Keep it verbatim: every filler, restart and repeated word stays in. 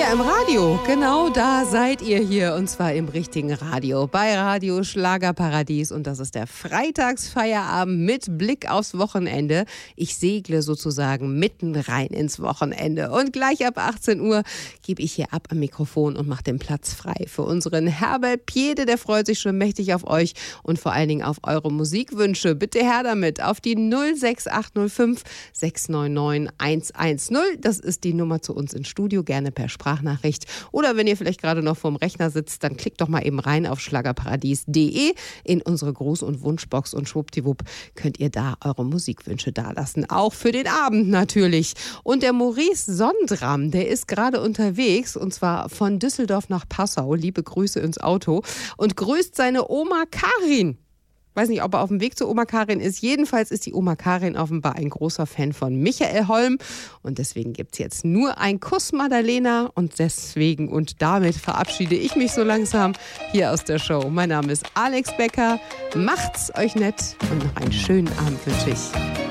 Ja, im Radio. Genau da seid ihr hier. Und zwar im richtigen Radio. Bei Radio Schlagerparadies. Und das ist der Freitagsfeierabend mit Blick aufs Wochenende. Ich segle sozusagen mitten rein ins Wochenende. Und gleich ab achtzehn Uhr gebe ich hier ab am Mikrofon und mache den Platz frei für unseren Herbert Piede. Der freut sich schon mächtig auf euch und vor allen Dingen auf eure Musikwünsche. Bitte her damit auf die null sechs acht null fünf sechs neun neun eins eins null. Das ist die Nummer zu uns ins Studio. Gerne per Sprachnachricht. Oder wenn ihr vielleicht gerade noch vorm Rechner sitzt, dann klickt doch mal eben rein auf schlagerparadies punkt de in unsere Gruß- und Wunschbox und schwuppdiwupp könnt ihr da eure Musikwünsche dalassen. Auch für den Abend natürlich. Und der Maurice Sondram, der ist gerade unterwegs und zwar von Düsseldorf nach Passau. Liebe Grüße ins Auto und grüßt seine Oma Karin. Ich weiß nicht, ob er auf dem Weg zu Oma Karin ist. Jedenfalls ist die Oma Karin offenbar ein großer Fan von Michael Holm. Und deswegen gibt es jetzt nur ein Kuss Madalena. Und deswegen und damit verabschiede ich mich so langsam hier aus der Show. Mein Name ist Alex Becker. Macht's euch nett und noch einen schönen Abend wünsche ich.